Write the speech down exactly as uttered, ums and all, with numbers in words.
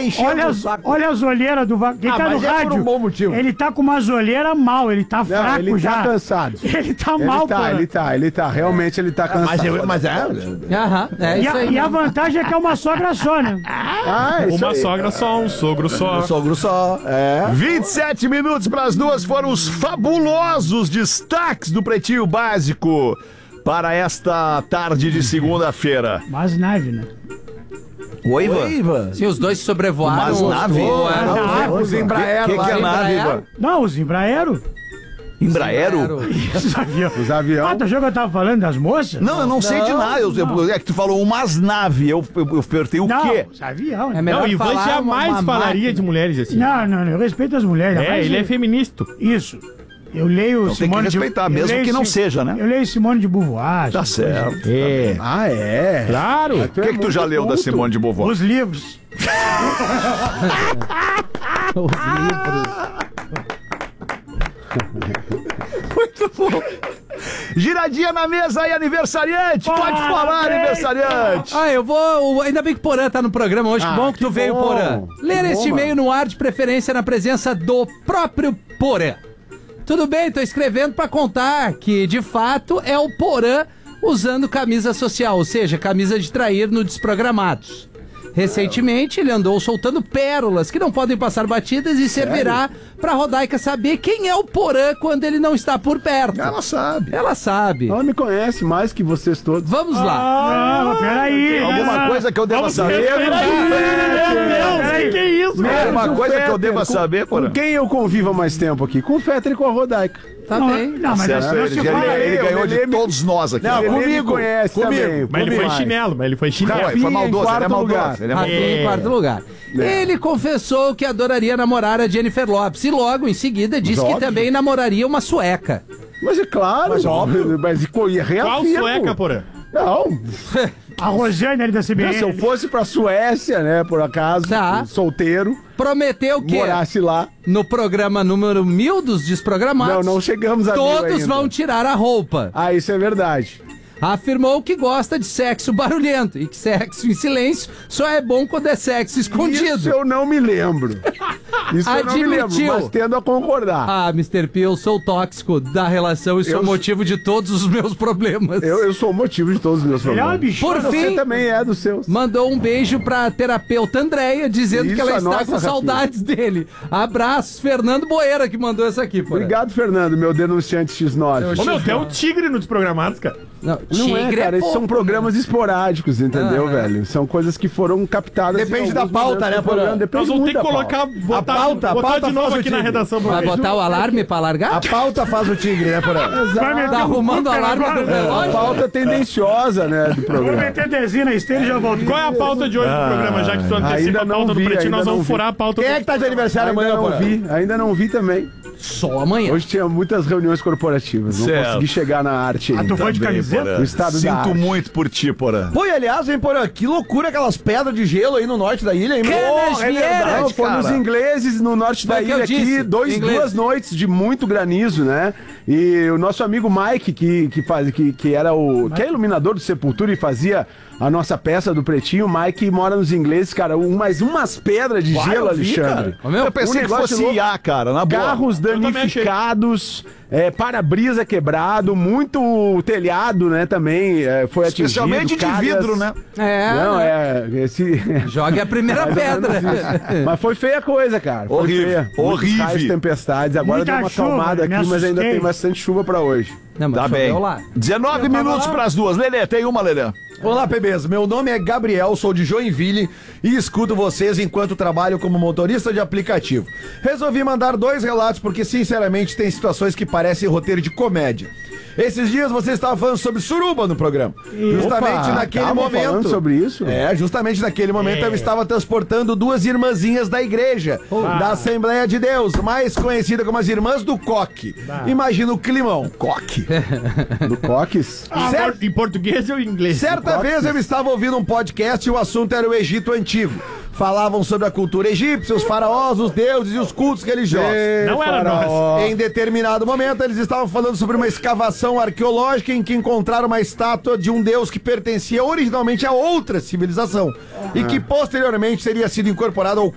enchendo olha, o as, saco. olha as olheiras do Wagner. Quem Ah, tá no mas é por rádio, um bom motivo. ele tá com umas olheiras mal, ele tá Não, fraco ele já. tá cansado. Ele tá Ele mal, tá, pô. ele tá, ele tá. Realmente ele tá cansado. Mas, eu, mas é... Aham, é E isso a, aí. e a vantagem é que é uma sogra só, né? Ah, isso Uma aí. sogra só, um sogro só. Sogro só, é... vinte e sete minutos para as duas foram os fabulosos destaques do Pretinho Básico para esta tarde de segunda-feira. Mas nave, né? Oi, Ivan? Ivan. Sim, os dois sobrevoaram. Umas nave? voaram. Ah, Os Embraer Que que lá. é nave, Ivan? Não, os Embraero. Embraero? Os aviões. Os aviões. Ah, tu achou que eu tava falando das moças? Não, eu não sei de nada. Eu, eu- é que tu falou umas naves. Eu, eu, eu perguntei o Não, quê? os avião. É né? melhor Não, o Ivan falar jamais uma falaria máquina. de mulheres assim. Não, não, não, eu respeito as mulheres. É, mas ele é eu- feminista. Isso. Eu leio Então tem que Simone de... respeitar, eu mesmo leio que não Sim- seja, né? Eu leio Simone de Beauvoir. Tá essas coisas. certo. É. Ah, é? Claro. O que, que tu já leu da Simone de Beauvoir? Os livros. Os livros. Muito bom. Giradinha na mesa aí, aniversariante. Pode falar, Parabéns, aniversariante. Ah, eu vou. Ainda bem que o Porã tá no programa hoje. que Ah, bom que, que tu veio, bom. Porã. Ler Que este bom, e-mail no ar, de preferência na presença do próprio Porã. Tudo bem, tô escrevendo pra contar que, de fato, é o Porã usando camisa social, ou seja, camisa de trair no Desprogramados. Recentemente, ele andou soltando pérolas que não podem passar batidas e servirá pra Rodaica saber quem é o Porã quando ele não está por perto. Ela sabe. Ela sabe. Ela me conhece mais que vocês todos. Vamos lá. Ah, mas peraí. Alguma coisa que eu deva saber? Peraí, que isso, Alguma Com coisa que eu Fetter, deva com- saber, Com Porã? quem eu convivo há mais tempo aqui? Com o Fetter e com a Rodaica. Tá Não, bem. não, mas Certo, não ele, se ele- fala ele aí. ganhou o de Lelê me- todos nós aqui. Não, Ele- comigo. ele- Me conhece comigo. também. Mas ele foi comigo. chinelo, mas ele foi Não, chinelo. foi, foi maldoso, ele é quarto maldoso. lugar. Ele é Rafinha maldoso. em quarto lugar. Ele confessou que adoraria namorar a Jennifer Lopes e logo em seguida disse que óbvio. também namoraria uma sueca. Mas é claro. Mas óbvio. Mas e co- e Qual reafirmo. sueca, Porã? Não. A Rosane ali da C B N. Se eu fosse pra Suécia, né, por acaso, Tá. solteiro, Prometeu que morasse lá. no programa número mil dos Desprogramados, Não, não chegamos a mil todos ainda. vão tirar a roupa. Ah, isso é verdade. Afirmou que gosta de sexo barulhento e que sexo em silêncio só é bom quando é sexo escondido. Isso eu não me lembro. Isso eu não me lembro, Admitiu. mas tendo a concordar. Ah, mister P, eu sou o tóxico da relação e sou Eu o sou- motivo de todos os meus problemas. Eu, eu sou o motivo de todos os meus Ele é uma problemas. bichona. Por Você fim, também é dos seus. mandou um beijo pra terapeuta Andréia, dizendo Isso, que ela a está nossa, com Rafinha. saudades dele. Abraços, Fernando Boeira, que mandou essa aqui, pô. Obrigado, Fernando, meu denunciante X nove. Eu- Ô, meu, tem um tigre no Desprogramados, cara. Não, Não é, tigre cara, esses pouco, são programas esporádicos, entendeu, Ah. velho? São coisas que foram captadas. Depende em da alguns pauta, momentos né, do programa, Porã? Depende Nós vamos ter muito que da pauta. colocar, botar, pauta- a botar pauta de novo faz o aqui na tigre. redação. pra Vai ver. botar o alarme pra largar? A pauta faz o tigre, né, Porã? Vai meter Tá um arrumando o cooker alarme agora. do relógio? A pauta tendenciosa, né, do Vou programa. meter desenho na esteira e já volto. Qual é a pauta de hoje do programa? Já que tu antecipa ainda a não pauta vi, do Pretinho, ainda nós não vamos vi. furar a pauta Quem do... é que tá de aniversário Ainda amanhã, não Porã? vi, ainda não vi também. Só amanhã. Hoje tinha muitas reuniões corporativas, não Certo. consegui chegar na arte Ah, ainda. tu foi de Bem, camiseta? Porã. O estado da Sinto arte. muito por ti, Porã. Pô, e aliás, hein, Porã, que loucura aquelas pedras de gelo aí no norte da ilha, hein? Canas Porra, é Vieiras, verdade, Não, fomos cara. ingleses no norte Foi da o que eu ilha aqui, disse, dois, inglês. duas noites de muito granizo, né? E o nosso amigo Mike, que, que, faz, que, que era o. que é iluminador do Sepultura e fazia a nossa peça do Pretinho, o Mike mora nos ingleses, cara, um, mais umas pedras de Vai, gelo, eu vi, Alexandre. Ô, meu, Eu pensei um que negócio fosse louco. I A, cara, na boa. Carros também achei. danificados, é, para-brisa quebrado, muito telhado, né, também é, foi atingido. Especialmente de calhas. vidro, né? É, Não, é, esse... jogue a primeira Mais ou menos pedra. isso. Mas foi feia a coisa, cara. Foi Horrível, feia. Muitos horrível. raios, tempestades. Agora Muita deu uma chuva, acalmada me aqui, mas ainda assustei. tem bastante chuva pra hoje. Não, mas Tá choveu bem. lá. dezenove minutos pras duas. Lelê, tem uma, Lelê. Olá, bebês. Meu nome é Gabriel, sou de Joinville e escuto vocês enquanto trabalho como motorista de aplicativo. Resolvi mandar dois relatos porque, sinceramente, tem situações que parecem roteiro de comédia. Esses dias você estava falando sobre suruba no programa. Justamente Opa, naquele tava momento. falando sobre isso? É, justamente naquele momento eu estava transportando duas irmãzinhas da igreja, da Assembleia de Deus, mais conhecida como as Irmãs do Coque. Imagina o climão. Coque. Do Coques. Ah, Certo. Em português ou em inglês? Certa vez eu estava ouvindo um podcast e o assunto era o Egito Antigo. Falavam sobre a cultura egípcia, os faraós, os deuses e os cultos religiosos. Não era faraó. Em determinado momento, eles estavam falando sobre uma escavação arqueológica em que encontraram uma estátua de um deus que pertencia originalmente a outra civilização e que posteriormente teria sido incorporado ao